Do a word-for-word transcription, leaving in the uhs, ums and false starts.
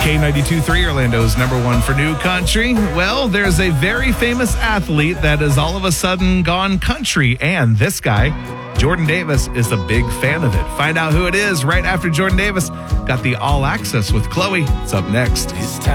K ninety-two point three, Orlando's number one for new country. Well, there's a very famous athlete that has all of a sudden gone country, and this guy, Jordan Davis, is a big fan of it. Find out who it is right after Jordan Davis got the All Access with Chloe. It's up next. It's time.